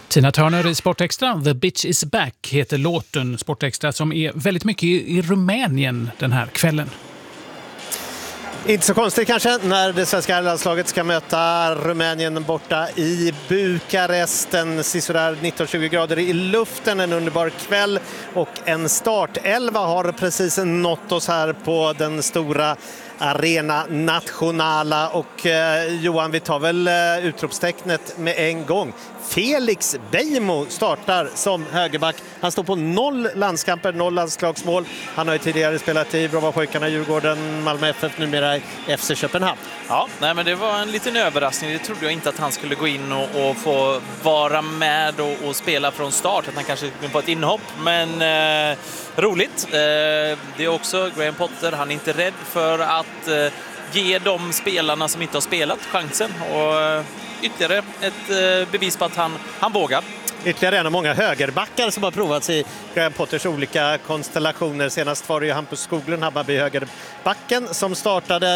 Tina Turner i Sportextra, The Bitch is Back heter låten. Sportextra som är väldigt mycket i Rumänien den här kvällen. Inte så konstigt kanske när det svenska landslaget ska möta Rumänien borta i Bukarest. En sisådär 19-20 grader i luften, en underbar kväll och en startelva har precis nått oss här på den stora Arena Nationala. Och Johan, vi tar väl utropstecknet med en gång. Felix Beijmo startar som högerback. Han står på 0 landskamper, 0 landslagsmål. Han har ju tidigare spelat i Brommapojkarna, Djurgården, Malmö FF, numera i FC Köpenhamn. Ja, nej, men det var en liten överraskning. Det trodde jag inte att han skulle gå in och få vara med och spela från start. Att han kanske skulle få ett inhopp, men roligt. Det är också Graham Potter. Han är inte rädd för att ge de spelarna som inte har spelat chansen. Och ytterligare ett bevis på att han vågar. Ytterligare en av många högerbackar som har provats i Graham Potters olika konstellationer. Senast var det ju Hampus Skoglund, Hammarby högerbacken, som startade.